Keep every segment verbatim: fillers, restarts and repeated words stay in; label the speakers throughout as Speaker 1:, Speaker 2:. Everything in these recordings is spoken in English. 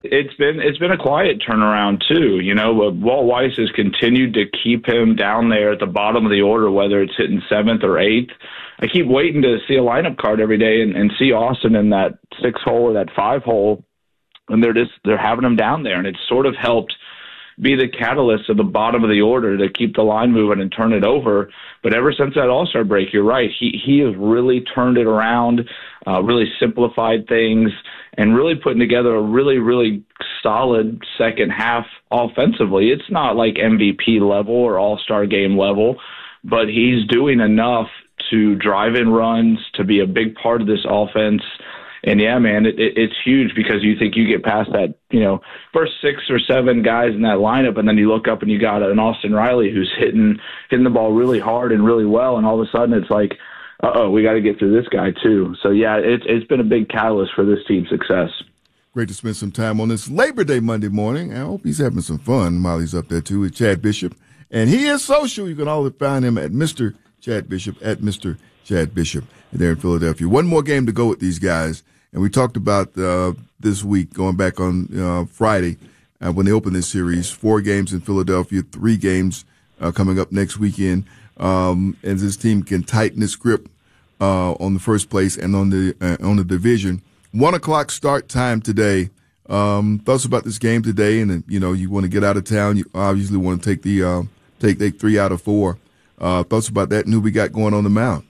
Speaker 1: It's been it's been a quiet turnaround too, you know. But Walt Weiss has continued to keep him down there at the bottom of the order, whether it's hitting seventh or eighth. I keep waiting to see a lineup card every day and, and see Austin in that six hole or that five hole, and they're just they're having him down there, and it's sort of helped be the catalyst at the bottom of the order to keep the line moving and turn it over. But ever since that All-Star break, you're right, he he has really turned it around, uh, really simplified things, and really putting together a really, really solid second half offensively. It's not like M V P level or All-Star game level, but he's doing enough to drive in runs, to be a big part of this offense. And yeah, man, it, it, it's huge because you think you get past that, you know, first six or seven guys in that lineup, and then you look up and you got an Austin Riley who's hitting hitting the ball really hard and really well, and all of a sudden it's like, uh-oh, we got to get through this guy too. So yeah, it's it's been a big catalyst for this team's success.
Speaker 2: Great to spend some time on this Labor Day Monday morning. I hope he's having some fun while he's up there too with Chad Bishop, and he is social. You can always find him at Mister Chad Bishop at Mister Chad Bishop there in Philadelphia. One more game to go with these guys. And we talked about uh, this week, going back on uh, Friday, uh, when they opened this series, four games in Philadelphia, three games uh, coming up next weekend. Um, and this team can tighten its grip uh, on the first place and on the uh, on the division. One o'clock start time today. Um, thoughts about this game today, and you know you want to get out of town. You obviously want to take the uh, take take three out of four. Uh, thoughts about that, and who we got going on the mound?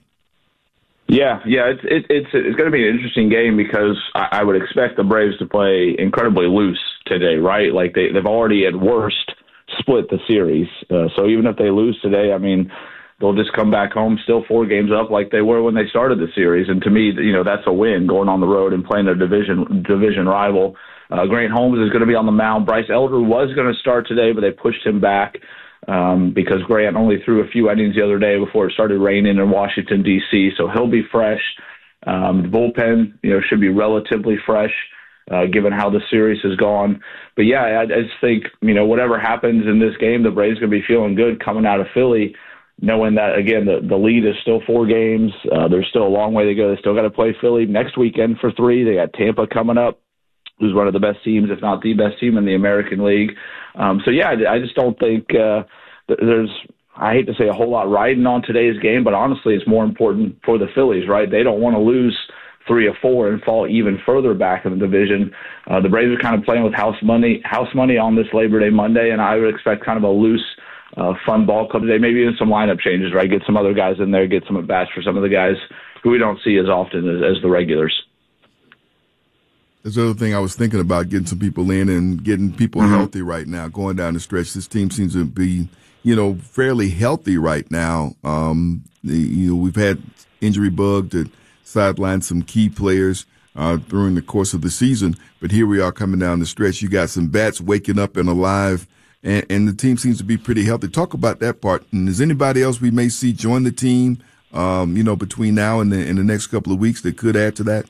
Speaker 1: Yeah, yeah, it's it, it's it's going to be an interesting game because I, I would expect the Braves to play incredibly loose today, right? Like they they've already at worst split the series, uh, so even if they lose today, I mean, they'll just come back home still four games up like they were when they started the series. And to me, you know, that's a win going on the road and playing a division division rival. Uh, Grant Holmes is going to be on the mound. Bryce Elder was going to start today, but they pushed him back. Um, because Grant only threw a few innings the other day before it started raining in Washington, D C, so he'll be fresh. Um, the bullpen, you know, should be relatively fresh, uh, given how the series has gone. But, yeah, I, I just think, you know, whatever happens in this game, the Braves are going to be feeling good coming out of Philly, knowing that, again, the, the lead is still four games. Uh, there's still a long way to go. They still got to play Philly next weekend for three. They got Tampa coming up, who's one of the best teams, if not the best team in the American League. Um, so, yeah, I, I just don't think uh, there's – I hate to say a whole lot riding on today's game, but honestly it's more important for the Phillies, right? They don't want to lose three or four and fall even further back in the division. Uh, the Braves are kind of playing with house money house money on this Labor Day Monday, and I would expect kind of a loose, uh, fun ball club today, maybe even some lineup changes, right? Get some other guys in there, get some at-bats for some of the guys who we don't see as often as, as the regulars.
Speaker 2: That's the other thing I was thinking about, getting some people in and getting people
Speaker 1: mm-hmm.
Speaker 2: healthy right now, going down the stretch. This team seems to be, you know, fairly healthy right now. Um, the, you know, we've had injury bug to sideline some key players uh, during the course of the season, but here we are coming down the stretch. You got some bats waking up and alive, and, and the team seems to be pretty healthy. Talk about that part. And is anybody else we may see join the team, um, you know, between now and the, and the next couple of weeks that could add to that?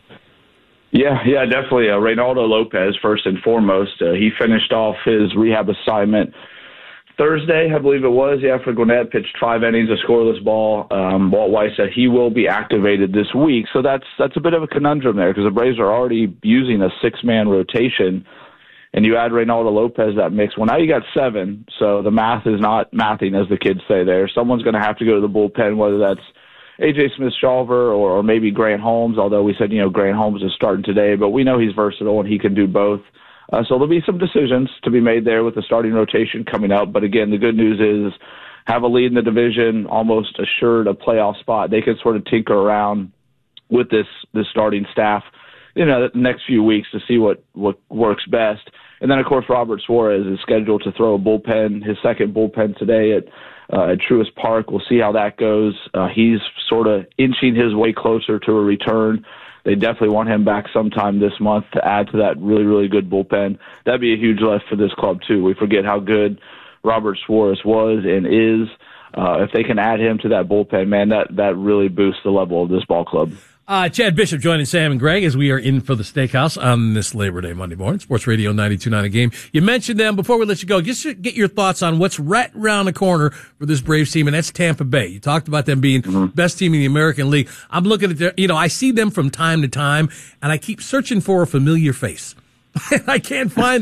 Speaker 1: Yeah, yeah, definitely. Uh, Reynaldo Lopez, first and foremost. Uh, he finished off his rehab assignment Thursday, I believe it was. Yeah, for Gwinnett, pitched five innings, a scoreless ball. Um, Walt Weiss said he will be activated this week. So that's that's a bit of a conundrum there because the Braves are already using a six-man rotation, and you add Reynaldo Lopez that mix. Well, now you got seven, so the math is not mathing, as the kids say there. Someone's going to have to go to the bullpen, whether that's A J Smith-Shawver or, or maybe Grant Holmes, although we said, you know, Grant Holmes is starting today, but we know he's versatile and he can do both. Uh, so there'll be some decisions to be made there with the starting rotation coming up. But again, the good news is have a lead in the division, almost assured a playoff spot. They can sort of tinker around with this, this starting staff, you know, the next few weeks to see what, what works best. And then, of course, Robert Suarez is scheduled to throw a bullpen, his second bullpen today at Uh, at Truist Park. We'll see how that goes. Uh, he's sort of inching his way closer to a return. They definitely want him back sometime this month to add to that really, really good bullpen. That'd be a huge lift for this club, too. We forget how good Robert Suarez was and is. Uh, if they can add him to that bullpen, man, that, that really boosts the level of this ball club.
Speaker 3: Uh, Chad Bishop joining Sam and Greg as we are in for the Steakhouse on this Labor Day Monday morning. Sports Radio ninety-two point nine A Game. You mentioned them before we let you go. Just to get your thoughts on what's right around the corner for this Braves team, and that's Tampa Bay. You talked about them being mm-hmm. best team in the American League. I'm looking at their, you know, I see them from time to time, and I keep searching for a familiar face. I can't find